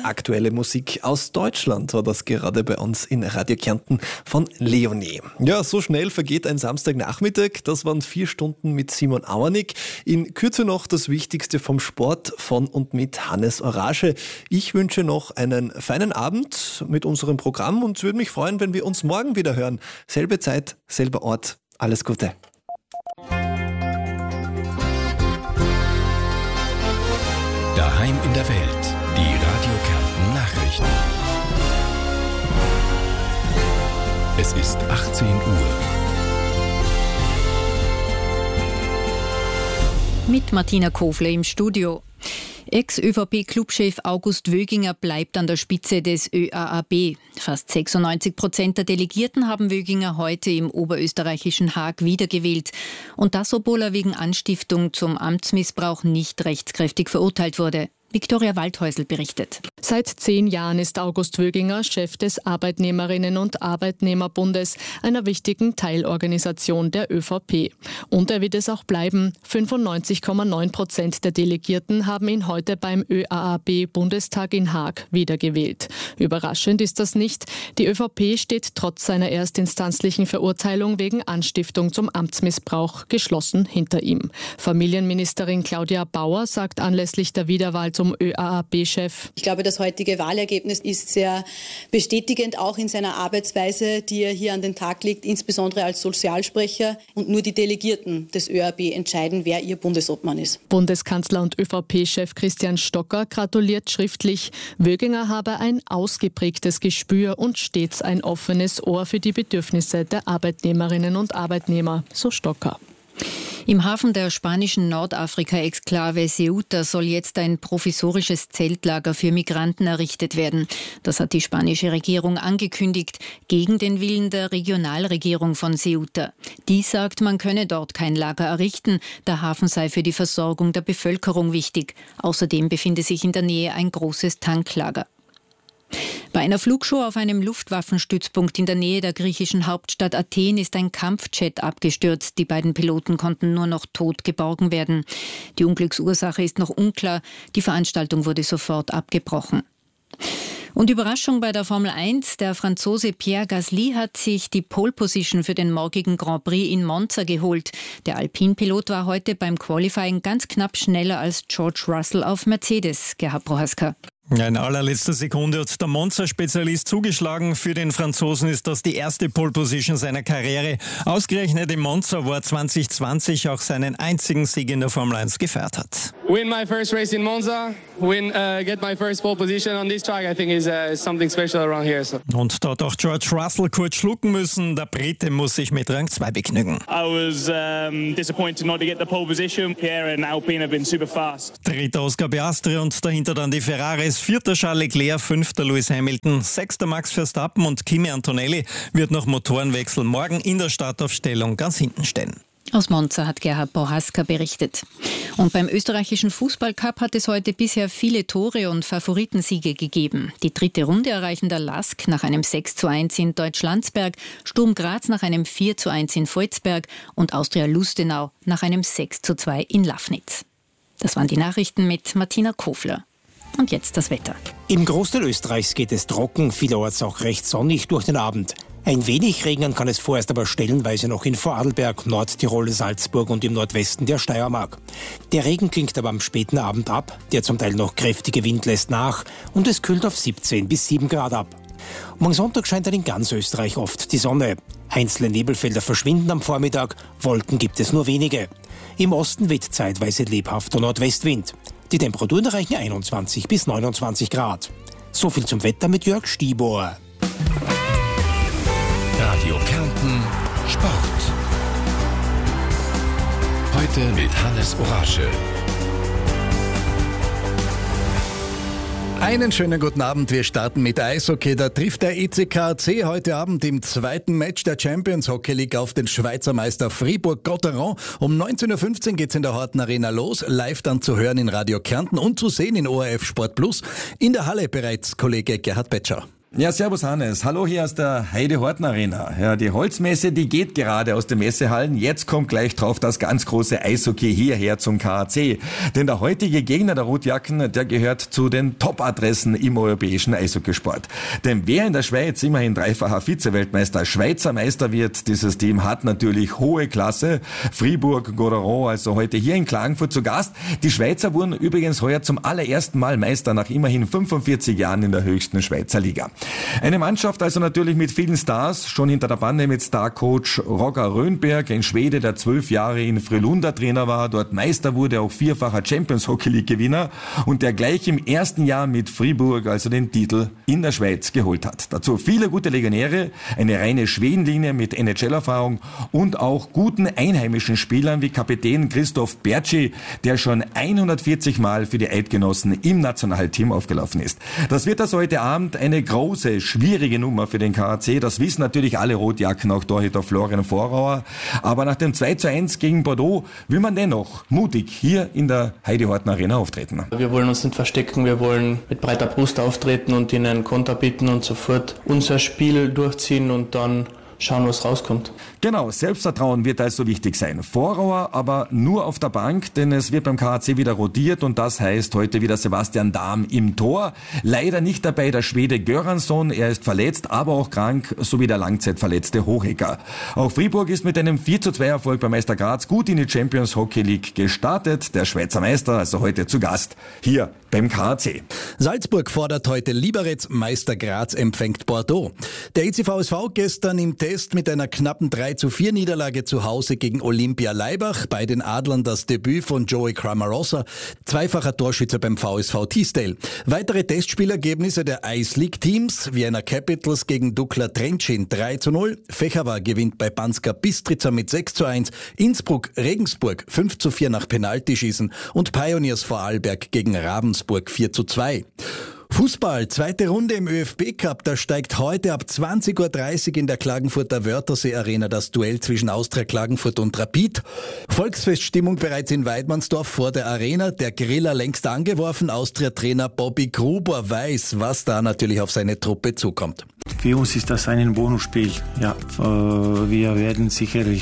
aktuelle Musik aus Deutschland war das gerade bei uns in Radio Kärnten von Leonie. Ja, so schnell vergeht ein Samstagnachmittag. Das waren 4 Stunden mit Simon Auernick. In Kürze noch das Wichtigste vom Sport von und mit Hannes Orage. Ich wünsche noch einen feinen Abend mit unserem Programm und würde mich freuen, wenn wir uns morgen wieder hören. Selbe Zeit, selber Ort. Alles Gute. Daheim in der Welt. Die Radio Kärnten Nachrichten. Es ist 18 Uhr. Mit Martina Kofler im Studio. Ex-ÖVP-Clubchef August Wöginger bleibt an der Spitze des ÖAAB. Fast 96% der Delegierten haben Wöginger heute im oberösterreichischen Haag wiedergewählt. Und das, obwohl er wegen Anstiftung zum Amtsmissbrauch nicht rechtskräftig verurteilt wurde. Viktoria Waldhäusl berichtet. Seit 10 Jahren ist August Wöginger Chef des Arbeitnehmerinnen- und Arbeitnehmerbundes, einer wichtigen Teilorganisation der ÖVP. Und er wird es auch bleiben. 95,9% der Delegierten haben ihn heute beim ÖAAB-Bundestag in Haag wiedergewählt. Überraschend ist das nicht. Die ÖVP steht trotz seiner erstinstanzlichen Verurteilung wegen Anstiftung zum Amtsmissbrauch geschlossen hinter ihm. Familienministerin Claudia Bauer sagt anlässlich der Wiederwahl zum ÖAAB-Chef. Ich glaube, das heutige Wahlergebnis ist sehr bestätigend, auch in seiner Arbeitsweise, die er hier an den Tag legt, insbesondere als Sozialsprecher. Und nur die Delegierten des ÖAB entscheiden, wer ihr Bundesobmann ist. Bundeskanzler und ÖVP-Chef Christian Stocker gratuliert schriftlich. Wöginger habe ein ausgeprägtes Gespür und stets ein offenes Ohr für die Bedürfnisse der Arbeitnehmerinnen und Arbeitnehmer, so Stocker. Im Hafen der spanischen Nordafrika-Exklave Ceuta soll jetzt ein provisorisches Zeltlager für Migranten errichtet werden. Das hat die spanische Regierung angekündigt, gegen den Willen der Regionalregierung von Ceuta. Die sagt, man könne dort kein Lager errichten, der Hafen sei für die Versorgung der Bevölkerung wichtig. Außerdem befinde sich in der Nähe ein großes Tanklager. Bei einer Flugshow auf einem Luftwaffenstützpunkt in der Nähe der griechischen Hauptstadt Athen ist ein Kampfjet abgestürzt. Die beiden Piloten konnten nur noch tot geborgen werden. Die Unglücksursache ist noch unklar. Die Veranstaltung wurde sofort abgebrochen. Und Überraschung bei der Formel 1, der Franzose Pierre Gasly hat sich die Pole Position für den morgigen Grand Prix in Monza geholt. Der Alpin-Pilot war heute beim Qualifying ganz knapp schneller als George Russell auf Mercedes. Gerhard Prohaska. In allerletzter Sekunde hat der Monza-Spezialist zugeschlagen. Für den Franzosen ist das die erste Pole-Position seiner Karriere. Ausgerechnet in Monza, wo er 2020 auch seinen einzigen Sieg in der Formel 1 gefeiert hat. Win my first race in Monza, get my first pole position on this track, I think is something special around here. So. Und da hat auch George Russell kurz schlucken müssen. Der Brite muss sich mit Rang 2 begnügen. I was disappointed not to get the pole position. Pierre and Alpine have been super fast. Dritter Oscar Piastri und dahinter dann die Ferraris. 4. Charles Leclerc, 5. Lewis Hamilton, 6. Max Verstappen und Kimi Antonelli wird nach Motorenwechsel morgen in der Startaufstellung ganz hinten stehen. Aus Monza hat Gerhard Prohaska berichtet. Und beim österreichischen Fußballcup hat es heute bisher viele Tore und Favoritensiege gegeben. Die 3. Runde erreichen der LASK nach einem 6:1 in Deutschlandsberg, Sturm Graz nach einem 4:1 in Volzberg und Austria Lustenau nach einem 6:2 in Lafnitz. Das waren die Nachrichten mit Martina Kofler. Und jetzt das Wetter. Im Großteil Österreichs geht es trocken, vielerorts auch recht sonnig durch den Abend. Ein wenig regnen kann es vorerst aber stellenweise noch in Vorarlberg, Nordtirol, Salzburg und im Nordwesten der Steiermark. Der Regen klingt aber am späten Abend ab, der zum Teil noch kräftige Wind lässt nach und es kühlt auf 17 bis 7 Grad ab. Morgen Sonntag scheint dann in ganz Österreich oft die Sonne. Einzelne Nebelfelder verschwinden am Vormittag, Wolken gibt es nur wenige. Im Osten weht zeitweise lebhafter Nordwestwind. Die Temperaturen erreichen 21 bis 29 Grad. So viel zum Wetter mit Jörg Stibor. Radio Kärnten Sport. Heute mit Hannes Orage. Einen schönen guten Abend. Wir starten mit Eishockey. Da trifft der ECKC heute Abend im 2. Match der Champions Hockey League auf den Schweizer Meister Fribourg-Gotteron. Um 19.15 Uhr geht's in der Horten Arena los. Live dann zu hören in Radio Kärnten und zu sehen in ORF Sport Plus. In der Halle bereits Kollege Gerhard Petscher. Ja, servus Hannes. Hallo hier aus der Heide-Horten-Arena. Ja, die Holzmesse, die geht gerade aus den Messehallen. Jetzt kommt gleich drauf das ganz große Eishockey hierher zum KAC. Denn der heutige Gegner der Rotjacken, der gehört zu den Top-Adressen im europäischen Eishockeysport. Denn wer in der Schweiz immerhin dreifacher Vize-Weltmeister, Schweizer Meister wird, dieses Team hat natürlich hohe Klasse. Fribourg, Gotteron, also heute hier in Klagenfurt zu Gast. Die Schweizer wurden übrigens heuer zum allerersten Mal Meister nach immerhin 45 Jahren in der höchsten Schweizer Liga. Eine Mannschaft also natürlich mit vielen Stars, schon hinter der Bande mit Starcoach Roger Rönnberg, ein Schwede, der 12 Jahre in Frölunda Trainer war, dort Meister wurde, auch vierfacher Champions Hockey League Gewinner und der gleich im ersten Jahr mit Fribourg also den Titel in der Schweiz geholt hat. Dazu viele gute Legionäre, eine reine Schwedenlinie mit NHL-Erfahrung und auch guten einheimischen Spielern wie Kapitän Christoph Bertschi, der schon 140 Mal für die Eidgenossen im Nationalteam aufgelaufen ist. Das wird also heute Abend eine große, schwierige Nummer für den KAC. Das wissen natürlich alle Rotjacken, auch Torhüter Florian Vorauer. Aber nach dem 2:1 gegen Bordeaux will man dennoch mutig hier in der Heide-Horten-Arena auftreten. Wir wollen uns nicht verstecken, wir wollen mit breiter Brust auftreten und ihnen Konter bieten und sofort unser Spiel durchziehen und dann schauen, was rauskommt. Genau, Selbstvertrauen wird also wichtig sein. Vorauer aber nur auf der Bank, denn es wird beim KAC wieder rotiert und das heißt heute wieder Sebastian Dahm im Tor. Leider nicht dabei der Schwede Göransson, er ist verletzt, aber auch krank, sowie der langzeitverletzte Hohecker. Auch Fribourg ist mit einem 4:2 Erfolg bei Meister Graz gut in die Champions Hockey League gestartet. Der Schweizer Meister also heute zu Gast hier beim KAC. Salzburg fordert heute Liberec, Meister Graz empfängt Bordeaux. Der ECVSV gestern im Test mit einer knappen 3:4 Niederlage zu Hause gegen Olympia Laibach. Bei den Adlern das Debüt von Joey Cramarossa, zweifacher Torschütze beim VSV Teesdale. Weitere Testspielergebnisse der Ice League Teams: Vienna Capitals gegen Dukla Trenčín 3:0, Fechava gewinnt bei Banska Bystrica mit 6:1, Innsbruck Regensburg 5:4 nach Penaltyschießen und Pioneers Vorarlberg gegen Ravensburg 4:2. Fußball, zweite Runde im ÖFB-Cup, da steigt heute ab 20:30 Uhr in der Klagenfurter Wörthersee-Arena das Duell zwischen Austria Klagenfurt und Rapid. Volksfeststimmung bereits in Weidmannsdorf vor der Arena, der Griller längst angeworfen, Austria-Trainer Bobby Gruber weiß, was da natürlich auf seine Truppe zukommt. Für uns ist das ein Bonusspiel. Ja, wir werden sicherlich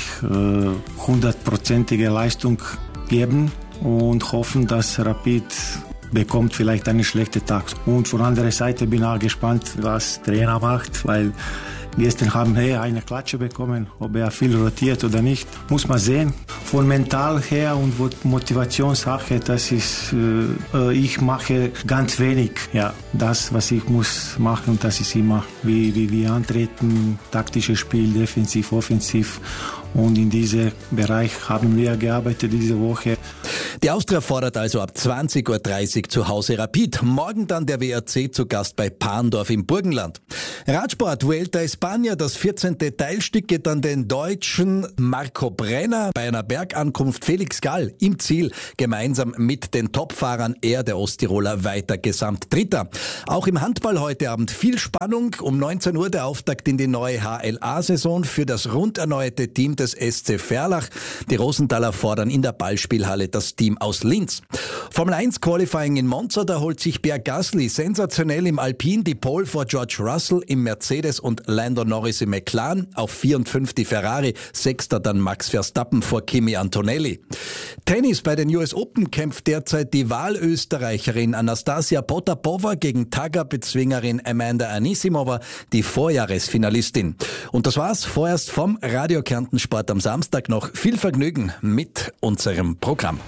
100%ige Leistung geben und hoffen, dass Rapid bekommt vielleicht einen schlechten Tag. Und von anderer Seite bin ich auch gespannt, was der Trainer macht, weil gestern haben wir eine Klatsche bekommen, ob er viel rotiert oder nicht, muss man sehen. Von mental her und Motivationssache, das ist, ich mache ganz wenig. Ja, das, was ich muss machen, das ist immer, wie wir antreten, taktisches Spiel, defensiv, offensiv. Und in diesem Bereich haben wir gearbeitet diese Woche. Die Austria fordert also ab 20:30 Uhr zu Hause Rapid. Morgen dann der WRC zu Gast bei Parndorf im Burgenland. Radsport, Vuelta España, das 14. Teilstück geht an den Deutschen Marco Brenner. Bei einer Bergankunft Felix Gall im Ziel, gemeinsam mit den Topfahrern, er, der Osttiroler, weiter Gesamtdritter. Auch im Handball heute Abend viel Spannung. Um 19 Uhr der Auftakt in die neue HLA-Saison für das rund erneuerte Team des SC Verlach. Die Rosenthaler fordern in der Ballspielhalle das Team aus Linz. Formel 1 Qualifying in Monza, da holt sich Pierre Gasly sensationell im Alpine die Pole vor George Russell im Mercedes und Lando Norris im McLaren. Auf 4 und 5 die Ferrari, 6. dann Max Verstappen vor Kimi Antonelli. Tennis, bei den US Open kämpft derzeit die Wahlösterreicherin Anastasia Potapova gegen Taga-Bezwingerin Amanda Anisimova, die Vorjahresfinalistin. Und das war's vorerst vom Radio Kärnten Sport am Samstag. Noch viel Vergnügen mit unserem Programm.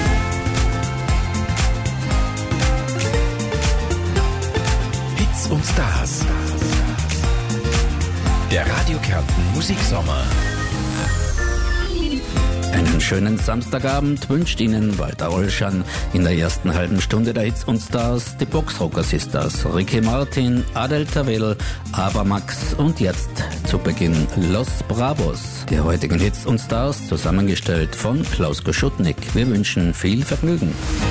Hits und Stars. Der Radio Kärnten Musiksommer. Einen schönen Samstagabend wünscht Ihnen Walter Olschan. In der ersten halben Stunde der Hits und Stars die Boxrocker Sisters, Ricky Martin, Adel Tawil, Ava Max und jetzt zu Beginn Los Bravos. Die heutigen Hits und Stars zusammengestellt von Klaus Koschutnik. Wir wünschen viel Vergnügen.